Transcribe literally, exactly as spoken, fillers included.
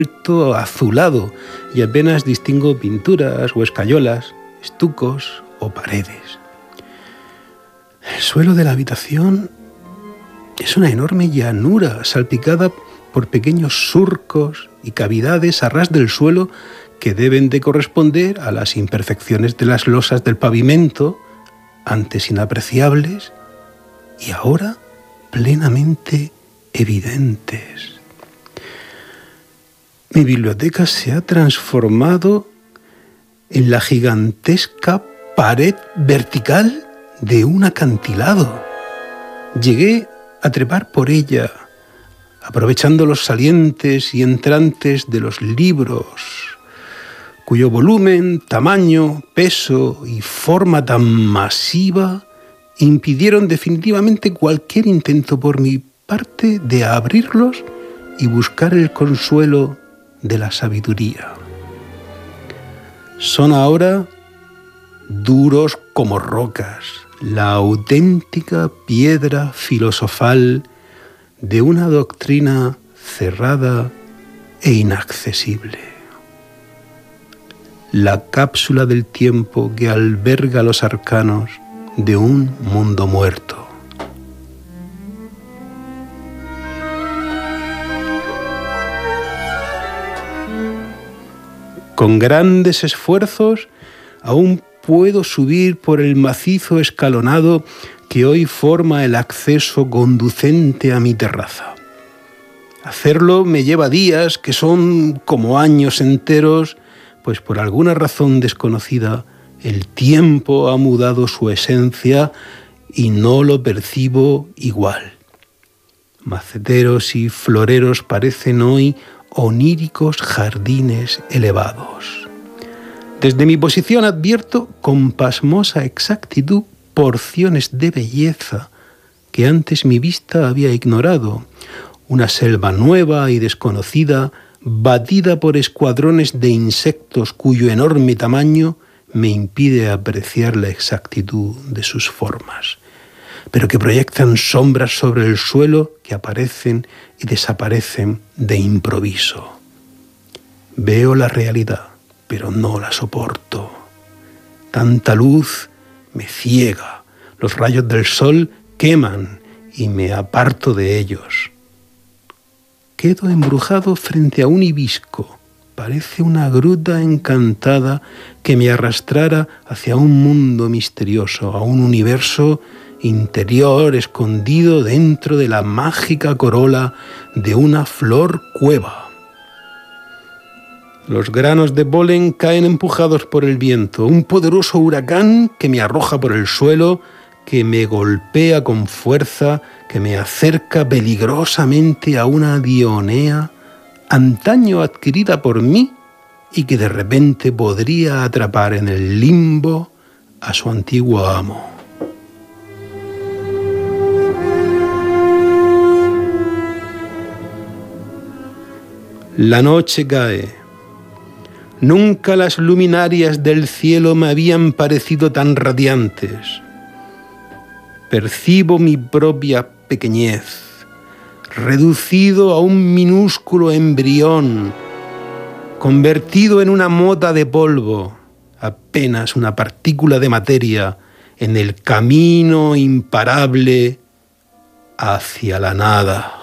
vuelto azulado y apenas distingo pinturas o escayolas, estucos o paredes. El suelo de la habitación es una enorme llanura salpicada por pequeños surcos y cavidades a ras del suelo que deben de corresponder a las imperfecciones de las losas del pavimento, antes inapreciables y ahora plenamente evidentes. Mi biblioteca se ha transformado en la gigantesca pared vertical de un acantilado. Llegué a trepar por ella, aprovechando los salientes y entrantes de los libros, cuyo volumen, tamaño, peso y forma tan masiva impidieron definitivamente cualquier intento por mi parte de abrirlos y buscar el consuelo de la sabiduría. Son ahora duros como rocas, la auténtica piedra filosofal de una doctrina cerrada e inaccesible. La cápsula del tiempo que alberga los arcanos de un mundo muerto. Con grandes esfuerzos, aún puedo subir por el macizo escalonado que hoy forma el acceso conducente a mi terraza. Hacerlo me lleva días que son como años enteros, pues por alguna razón desconocida, el tiempo ha mudado su esencia y no lo percibo igual. Maceteros y floreros parecen hoy oníricos jardines elevados. Desde mi posición advierto con pasmosa exactitud porciones de belleza que antes mi vista había ignorado. Una selva nueva y desconocida, batida por escuadrones de insectos cuyo enorme tamaño me impide apreciar la exactitud de sus formas, pero que proyectan sombras sobre el suelo que aparecen y desaparecen de improviso. Veo la realidad, pero no la soporto. Tanta luz me ciega, los rayos del sol queman y me aparto de ellos. Quedo embrujado frente a un hibisco. Parece una gruta encantada que me arrastrara hacia un mundo misterioso, a un universo interior escondido dentro de la mágica corola de una flor cueva. Los granos de polen caen empujados por el viento, un poderoso huracán que me arroja por el suelo, que me golpea con fuerza, que me acerca peligrosamente a una Dionea antaño adquirida por mí y que de repente podría atrapar en el limbo a su antiguo amo. La noche cae. Nunca las luminarias del cielo me habían parecido tan radiantes. Percibo mi propia pequeñez, reducido a un minúsculo embrión, convertido en una mota de polvo, apenas una partícula de materia en el camino imparable hacia la nada.